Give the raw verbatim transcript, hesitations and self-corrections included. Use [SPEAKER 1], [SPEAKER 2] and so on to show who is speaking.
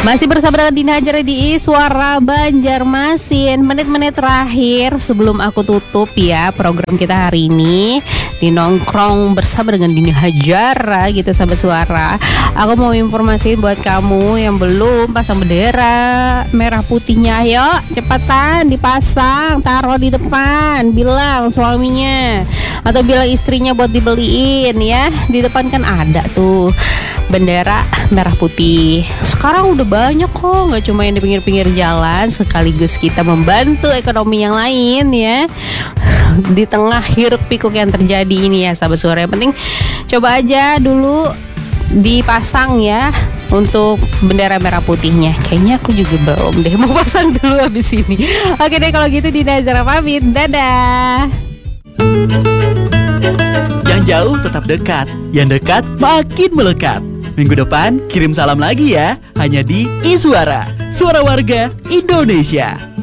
[SPEAKER 1] Masih bersama dengan Dina Hajar di Suara Banjarmasin. Menit-menit terakhir sebelum aku tutup ya program kita hari ini di Nongkrong bersama dengan Dina Hajar gitu sahabat suara. Aku mau informasi buat kamu yang belum pasang bendera merah putihnya, ayo cepatan dipasang, taruh di depan, bilang suaminya atau bilang istrinya buat dibeliin ya. Di depan kan ada tuh bendera merah putih. Sekarang udah banyak kok, nggak cuma yang di pinggir-pinggir jalan, sekaligus kita membantu ekonomi yang lain ya di tengah hiruk pikuk yang terjadi ini ya sahabat suara. Yang penting coba aja dulu dipasang ya untuk bendera merah putihnya. Kayaknya aku juga belum deh, mau pasang dulu habis ini. Oke deh kalau gitu Dina Hajar pamit, dadah.
[SPEAKER 2] Yang jauh tetap dekat, yang dekat makin melekat. Minggu depan kirim salam lagi ya, hanya di iSuara, Suara Warga Indonesia.